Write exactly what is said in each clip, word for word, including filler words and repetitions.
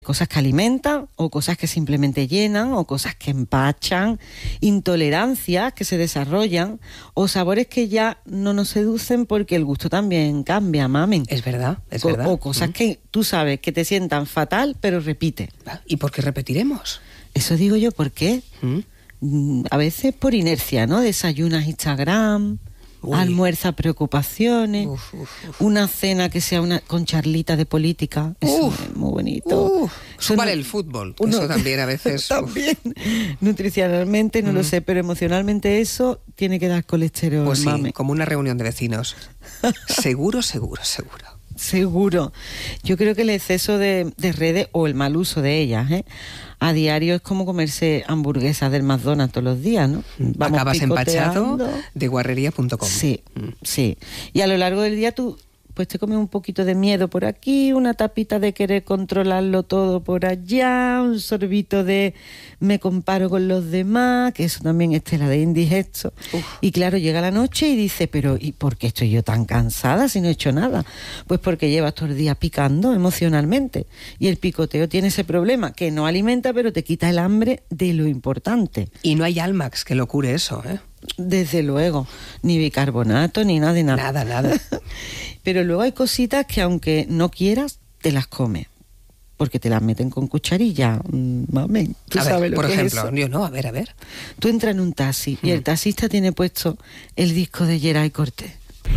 cosas que alimentan, o cosas que simplemente llenan, o cosas que empachan, intolerancias que se desarrollan, o sabores que ya no nos seducen porque el gusto también cambia, mamen. Es verdad, es o, verdad. O cosas mm. que tú sabes que te sientan fatal, pero repite. ¿Y por qué repetiremos? Eso digo yo, ¿por qué? ¿Mm? A veces por inercia, ¿no? Desayunas Instagram... Uy. Almuerza preocupaciones, uf, uf, uf. Una cena que sea una con charlita de política, eso uf, es muy bonito. Eso vale no, el fútbol, uno, eso también a veces. También, nutricionalmente no mm. lo sé, pero emocionalmente eso tiene que dar colesterol, pues sí, mame. Como una reunión de vecinos. Seguro, seguro, seguro. Seguro. Yo creo que el exceso de, de redes o el mal uso de ellas, ¿eh? A diario es como comerse hamburguesas del McDonald's todos los días, ¿no? Vamos Acabas empachado de guarrería punto com. Sí, mm. sí. Y a lo largo del día tú pues te comes un poquito de miedo por aquí, una tapita de querer controlarlo todo por allá, un sorbito de me comparo con los demás, que eso también es tela de indigesto. Uf. Y claro, llega la noche y dice, pero ¿y por qué estoy yo tan cansada si no he hecho nada? Pues porque llevas todo el día picando emocionalmente. Y el picoteo tiene ese problema, que no alimenta, pero te quita el hambre de lo importante. Y no hay Almax que lo cure eso, ¿eh? Desde luego, ni bicarbonato, ni nada de nada. Nada, nada. Pero luego hay cositas que aunque no quieras, te las comes. Porque te las meten con cucharilla. Mamen, ¿tú a sabes ver, lo por que ejemplo, es eso? Yo no, a ver, a ver. Tú entras en un taxi mm. y el taxista tiene puesto el disco de Geray Cortés.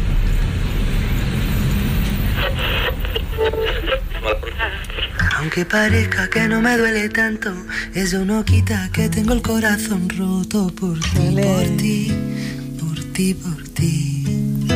Aunque parezca que no me duele tanto, eso no quita que tengo el corazón roto por ti, por ti, por ti, por ti.